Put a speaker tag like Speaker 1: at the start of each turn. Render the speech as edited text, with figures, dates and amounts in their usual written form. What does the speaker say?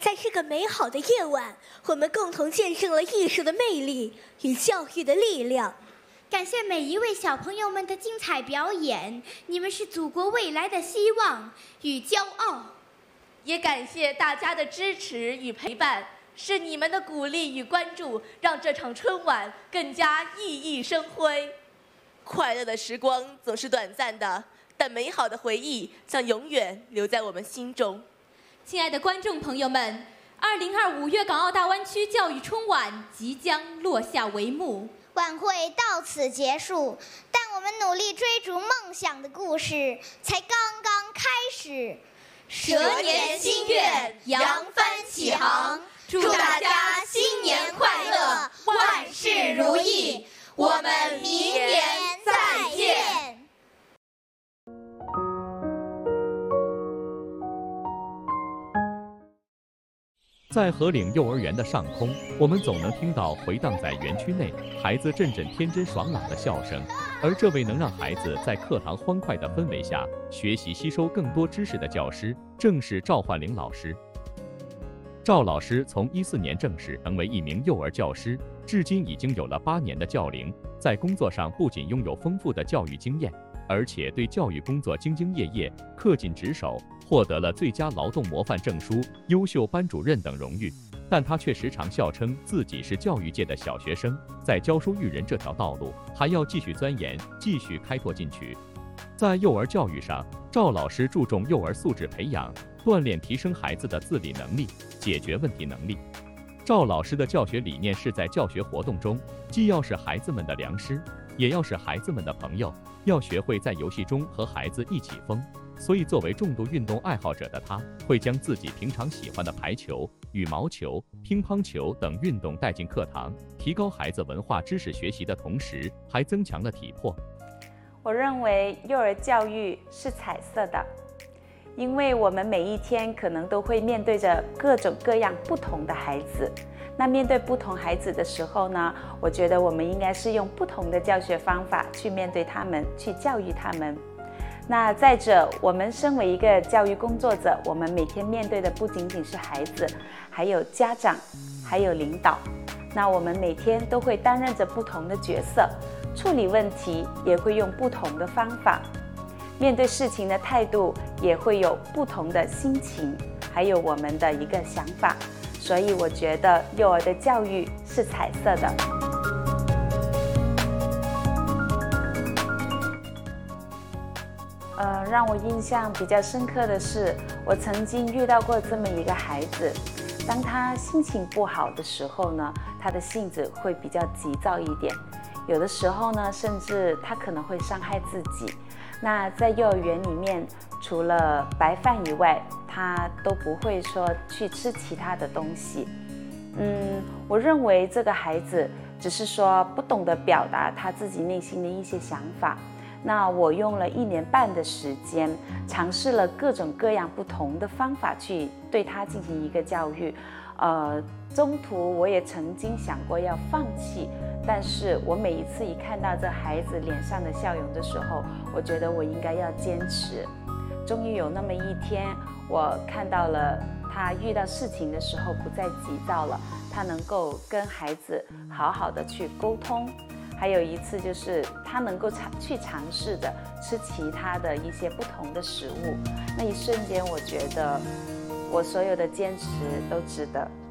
Speaker 1: 在这个美好的夜晚，我们共同见证了艺术的魅力与教育的力量。
Speaker 2: 感谢每一位小朋友们的精彩表演，你们是祖国未来的希望与骄傲。
Speaker 3: 也感谢大家的支持与陪伴，是你们的鼓励与关注，让这场春晚更加熠熠生辉。快乐的时光总是短暂的，但美好的回忆将永远留在我们心中。
Speaker 4: 亲爱的观众朋友们，2025粤港澳大湾区教育春晚即将落下帷幕，
Speaker 5: 晚会到此结束，但我们努力追逐梦想的故事才刚刚开始。
Speaker 3: 蛇年新月，扬帆起航，祝大家新年快乐，万事如意。我们明年再见。
Speaker 6: 在河岭幼儿园的上空，我们总能听到回荡在园区内孩子阵阵天真爽朗的笑声。而这位能让孩子在课堂欢快的氛围下学习吸收更多知识的教师，正是赵焕玲老师。赵老师从14年正式成为一名幼儿教师，至今已经有了8年的教龄。在工作上不仅拥有丰富的教育经验，而且对教育工作兢兢业业、恪尽职守，获得了最佳劳动模范证书、优秀班主任等荣誉。但他却时常笑称自己是教育界的小学生，在教书育人这条道路还要继续钻研，继续开拓进取。在幼儿教育上，赵老师注重幼儿素质培养，锻炼提升孩子的自理能力、解决问题能力。赵老师的教学理念是在教学活动中，既要是孩子们的良师，也要是孩子们的朋友，要学会在游戏中和孩子一起疯。所以作为重度运动爱好者的他，会将自己平常喜欢的排球、羽毛球、乒乓球等运动带进课堂，提高孩子文化知识学习的同时，还增强了体魄。
Speaker 7: 我认为幼儿教育是彩色的，因为我们每一天可能都会面对着各种各样不同的孩子。那面对不同孩子的时候呢，我觉得我们应该是用不同的教学方法去面对他们，去教育他们。那再者，我们身为一个教育工作者，我们每天面对的不仅仅是孩子，还有家长，还有领导。那我们每天都会担任着不同的角色，处理问题也会用不同的方法，面对事情的态度也会有不同的心情，还有我们的一个想法。所以我觉得幼儿的教育是彩色的。让我印象比较深刻的是，我曾经遇到过这么一个孩子，当他心情不好的时候呢，他的性子会比较急躁一点，有的时候呢，甚至他可能会伤害自己。那在幼儿园里面，除了白饭以外，他都不会说去吃其他的东西。我认为这个孩子只是说不懂得表达他自己内心的一些想法。那我用了1年半的时间，尝试了各种各样不同的方法去对他进行一个教育。中途我也曾经想过要放弃，但是我每一次一看到这孩子脸上的笑容的时候，我觉得我应该要坚持。终于有那么一天，我看到了他遇到事情的时候不再急躁了，他能够跟孩子好好的去沟通。还有一次就是他能够去尝试着吃其他的一些不同的食物，那一瞬间我觉得我所有的坚持都值得。